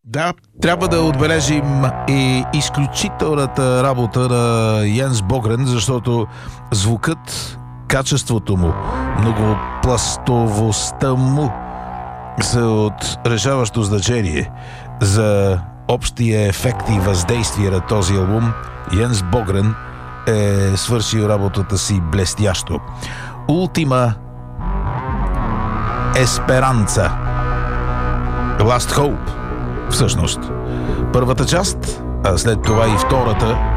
Да, трябва да отбележим и изключителната работа на Йенс Богрен, защото звукът, качеството му, многопластовостта му са от решаващо значение за общия ефект и въздействие на този албум. Йенс Богрен е свършил работата си блестящо. Ултима Есперанца, Last Hope, всъщност първата част, а след това и втората,